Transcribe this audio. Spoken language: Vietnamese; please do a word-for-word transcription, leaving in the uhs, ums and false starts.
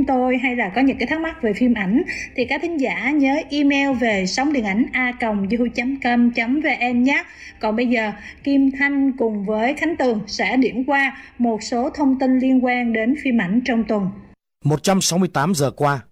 tôi hay là có những cái thắc mắc về phim ảnh thì các thính giả nhớ email về sóng điện ảnh a còng yahoo chấm com chấm vn nhé. Còn bây giờ Kim Thanh cùng với Khánh Tường sẽ điểm qua một số thông tin liên quan đến phim ảnh trong tuần. một trăm sáu mươi tám giờ qua,